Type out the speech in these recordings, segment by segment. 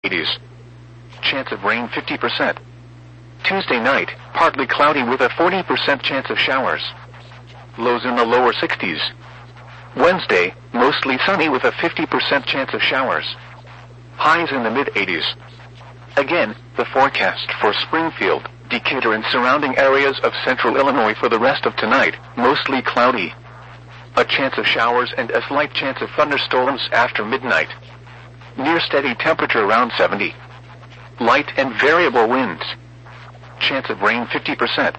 80s. Chance of rain 50%. Tuesday night, partly cloudy with a 40% chance of showers. Lows in the lower 60s. Wednesday, mostly sunny with a 50% chance of showers. Highs in the mid-80s. Again, the forecast for Springfield, Decatur and surrounding areas of central Illinois for the rest of tonight, mostly cloudy. A chance of showers and a slight chance of thunderstorms after midnight. Near steady temperature around 70. Light and variable winds. Chance of rain 50%.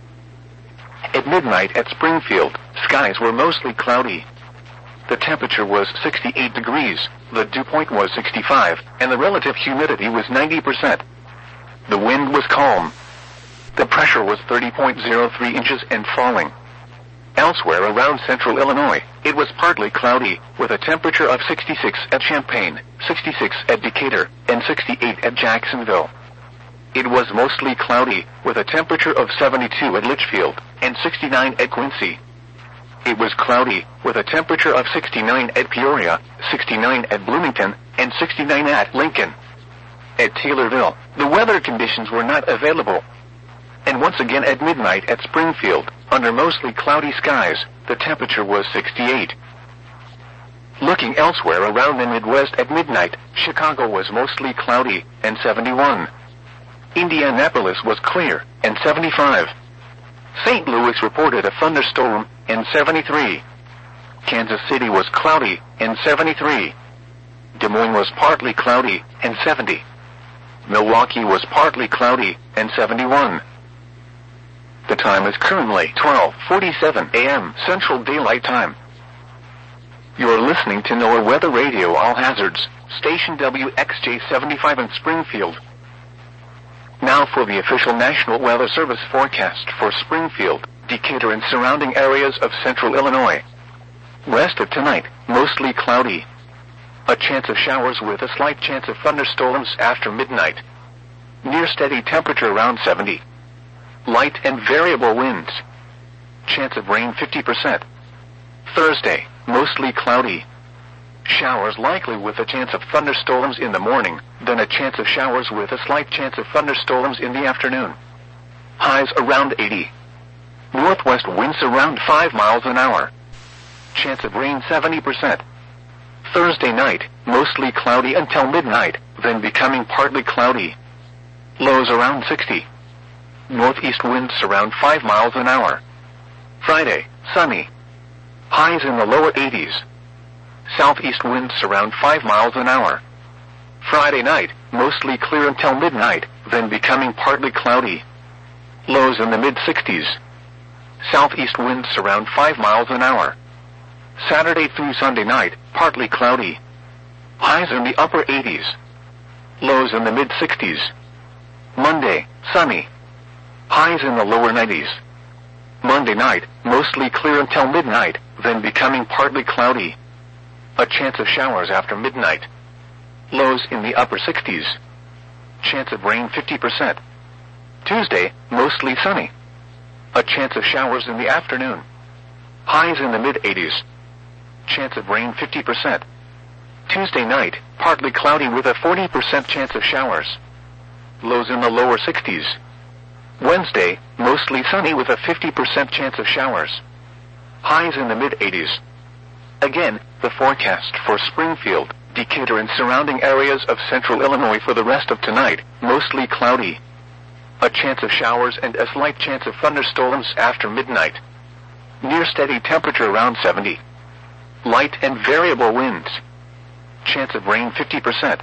At midnight at Springfield, skies were mostly cloudy. The temperature was 68 degrees, the dew point was 65, and the relative humidity was 90%. The wind was calm. The pressure was 30.03 inches and falling. Elsewhere around central Illinois, it was partly cloudy, with a temperature of 66 at Champaign, 66 at Decatur, and 68 at Jacksonville. It was mostly cloudy, with a temperature of 72 at Litchfield, and 69 at Quincy. It was cloudy, with a temperature of 69 at Peoria, 69 at Bloomington, and 69 at Lincoln. At Taylorville, the weather conditions were not available. And once again at midnight at Springfield, under mostly cloudy skies, the temperature was 68. Looking elsewhere around the Midwest at midnight, Chicago was mostly cloudy, and 71. Indianapolis was clear, and 75. St. Louis reported a thunderstorm, and 73. Kansas City was cloudy, and 73. Des Moines was partly cloudy, and 70. Milwaukee was partly cloudy, and 71. The time is currently 12:47 a.m. Central Daylight Time. You are listening to NOAA Weather Radio All Hazards, station WXJ75 in Springfield. Now for the official National Weather Service forecast for Springfield, Decatur and surrounding areas of central Illinois. Rest of tonight, mostly cloudy. A chance of showers with a slight chance of thunderstorms after midnight. Near steady temperature around 70. Light and variable winds. Chance of rain 50%. Thursday, mostly cloudy. Showers likely with a chance of thunderstorms in the morning, then a chance of showers with a slight chance of thunderstorms in the afternoon. Highs around 80. Northwest winds around 5 miles an hour. Chance of rain 70%. Thursday night, mostly cloudy until midnight, then becoming partly cloudy. Lows around 60. Northeast winds around 5 miles an hour. Friday, sunny. Highs in the lower 80s. Southeast winds around 5 miles an hour. Friday night, mostly clear until midnight, then becoming partly cloudy. Lows in the mid-60s. Southeast winds around 5 miles an hour. Saturday through Sunday night, partly cloudy. Highs in the upper 80s. Lows in the mid-60s. Monday, sunny. Highs in the lower 90s. Monday night, mostly clear until midnight, then becoming partly cloudy. A chance of showers after midnight. Lows in the upper 60s. Chance of rain 50%. Tuesday, mostly sunny. A chance of showers in the afternoon. Highs in the mid-80s. Chance of rain 50%. Tuesday night, partly cloudy with a 40% chance of showers. Lows in the lower 60s. Wednesday, mostly sunny with a 50% chance of showers. Highs in the mid-80s. Again, the forecast for Springfield, Decatur and surrounding areas of central Illinois for the rest of tonight, mostly cloudy. A chance of showers and a slight chance of thunderstorms after midnight. Near steady temperature around 70. Light and variable winds. Chance of rain 50%.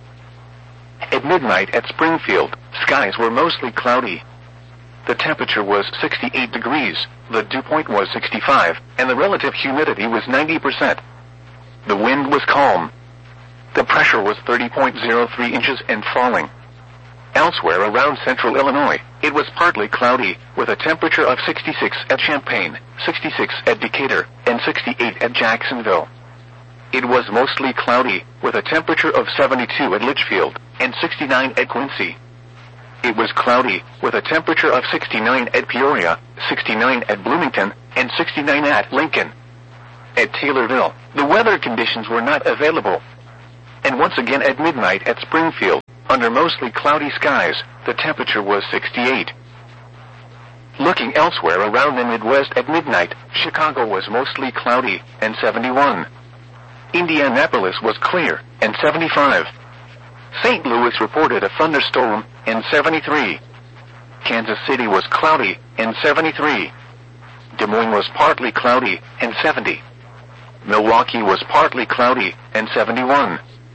At midnight at Springfield, skies were mostly cloudy. The temperature was 68 degrees, the dew point was 65, and the relative humidity was 90%. The wind was calm. The pressure was 30.03 inches and falling. Elsewhere around central Illinois, it was partly cloudy, with a temperature of 66 at Champaign, 66 at Decatur, and 68 at Jacksonville. It was mostly cloudy, with a temperature of 72 at Litchfield, and 69 at Quincy. It was cloudy, with a temperature of 69 at Peoria, 69 at Bloomington, and 69 at Lincoln. At Taylorville, the weather conditions were not available. And once again at midnight at Springfield, under mostly cloudy skies, the temperature was 68. Looking elsewhere around the Midwest at midnight, Chicago was mostly cloudy, and 71. Indianapolis was clear, and 75. St. Louis reported a thunderstorm, and 73. Kansas City was cloudy, and 73. Des Moines was partly cloudy, and 70. Milwaukee was partly cloudy, and 71.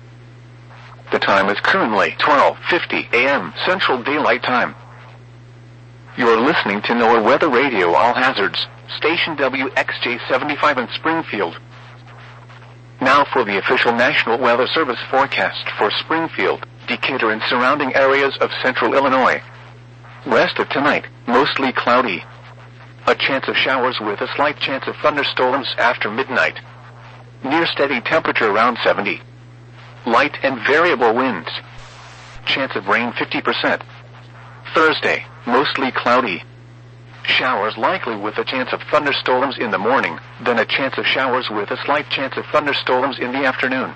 The time is currently 12:50 a.m. Central Daylight Time. You're listening to NOAA Weather Radio All Hazards, station WXJ75 in Springfield. Now for the official National Weather Service forecast for Springfield, Decatur and surrounding areas of central Illinois. Rest of tonight, mostly cloudy. A chance of showers with a slight chance of thunderstorms after midnight. Near steady temperature around 70. Light and variable winds. Chance of rain 50%. Thursday, mostly cloudy. Showers likely with a chance of thunderstorms in the morning, then a chance of showers with a slight chance of thunderstorms in the afternoon.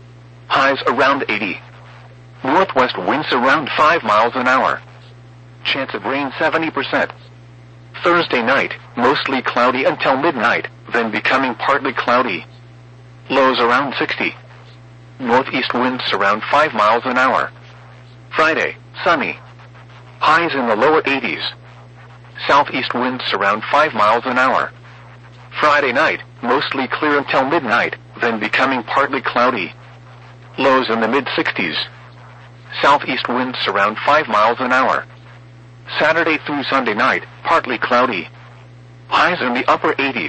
Highs around 80. Northwest winds around 5 miles an hour. Chance of rain 70%. Thursday night, mostly cloudy until midnight, then becoming partly cloudy. Lows around 60. Northeast winds around 5 miles an hour. Friday, sunny. Highs in the lower 80s. Southeast winds around 5 miles an hour. Friday night, mostly clear until midnight, then becoming partly cloudy. Lows in the mid-60s. Southeast winds around 5 miles an hour. Saturday through Sunday night, partly cloudy. Highs in the upper 80s.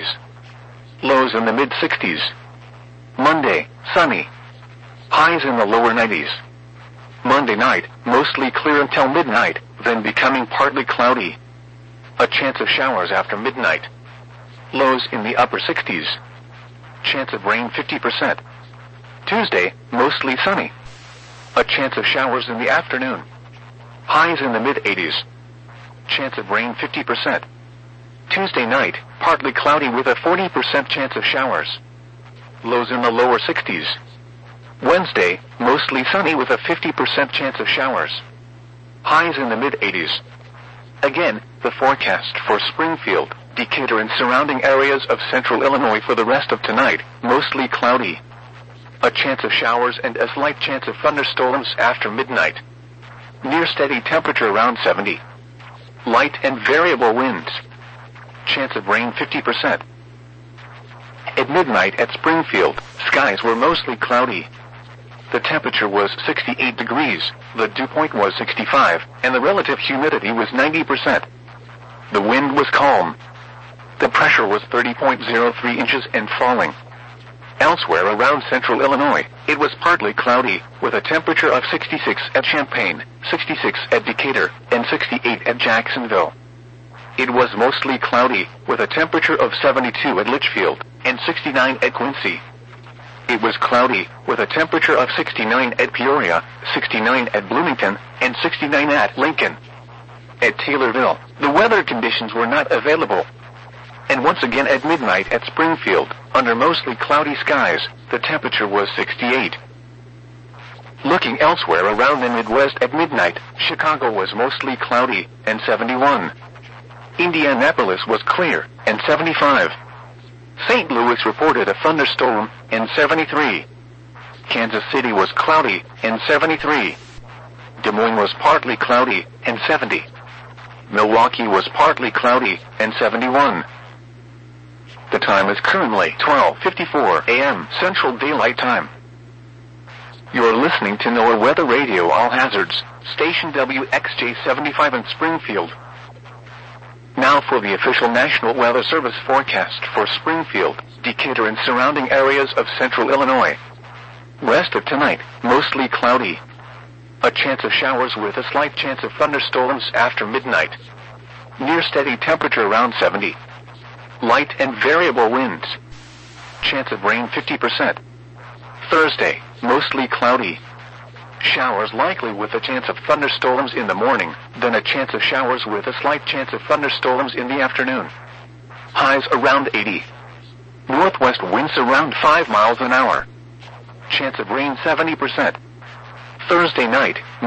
Lows in the mid-60s. Monday, sunny. Highs in the lower 90s. Monday night, mostly clear until midnight, then becoming partly cloudy. A chance of showers after midnight. Lows in the upper 60s. Chance of rain 50%. Tuesday, mostly sunny. A chance of showers in the afternoon. Highs in the mid-80s. Chance of rain 50%. Tuesday night, partly cloudy with a 40% chance of showers. Lows in the lower 60s. Wednesday, mostly sunny with a 50% chance of showers. Highs in the mid-80s. Again, the forecast for Springfield, Decatur and surrounding areas of central Illinois for the rest of tonight, mostly cloudy. A chance of showers and a slight chance of thunderstorms after midnight. Near steady temperature around 70. Light and variable winds. Chance of rain 50%. At midnight at Springfield, skies were mostly cloudy. The temperature was 68 degrees, the dew point was 65, and the relative humidity was 90%. The wind was calm. The pressure was 30.03 inches and falling. Elsewhere around central Illinois, it was partly cloudy, with a temperature of 66 at Champaign, 66 at Decatur, and 68 at Jacksonville. It was mostly cloudy, with a temperature of 72 at Litchfield, and 69 at Quincy. It was cloudy, with a temperature of 69 at Peoria, 69 at Bloomington, and 69 at Lincoln. At Taylorville, the weather conditions were not available. And once again at midnight at Springfield, under mostly cloudy skies, the temperature was 68. Looking elsewhere around the Midwest at midnight, Chicago was mostly cloudy, and 71. Indianapolis was clear, and 75. St. Louis reported a thunderstorm, and 73. Kansas City was cloudy, and 73. Des Moines was partly cloudy, and 70. Milwaukee was partly cloudy, and 71. The time is currently 12:54 a.m. Central Daylight Time. You're listening to NOAA Weather Radio All Hazards, station WXJ75 in Springfield. Now for the official National Weather Service forecast for Springfield, Decatur and surrounding areas of central Illinois. Rest of tonight, mostly cloudy. A chance of showers with a slight chance of thunderstorms after midnight. Near steady temperature around 70. Light and variable winds. Chance of rain 50%. Thursday, mostly cloudy. Showers likely with a chance of thunderstorms in the morning, then a chance of showers with a slight chance of thunderstorms in the afternoon. Highs around 80. Northwest winds around 5 miles an hour. chance of rain 70%. Thursday night,